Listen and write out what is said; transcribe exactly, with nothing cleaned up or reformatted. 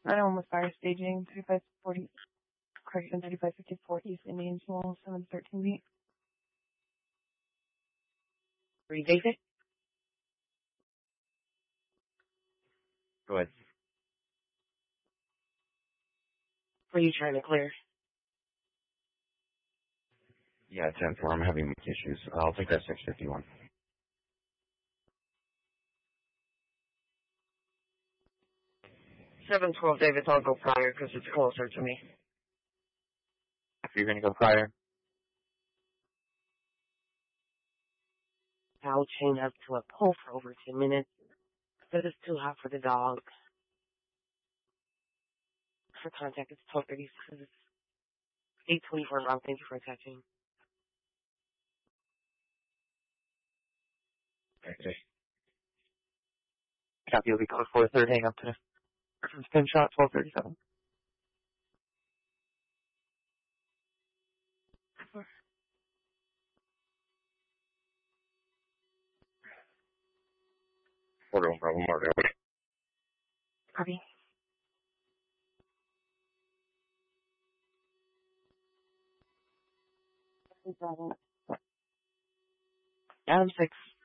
Anyone with fire staging, thirty-five forty, correction, thirty-five fifty-four East Indian School, seven thirteen B. Three David? Go ahead. Were you trying to clear? Yeah, ten four, I'm having issues. I'll take that six fifty-one. seven twelve David, I'll go prior because it's closer to me. If you're going to go prior, I'll chain up to a pole for over ten minutes. Because it's too hot for the dog. For contact, it's twelve thirty-six. eight twenty-four round. Thank you for attaching. okay. Copy will be code for a third hang up to reference pin shot twelve thirty-seven. Order one problem, order. Copy. Adam six.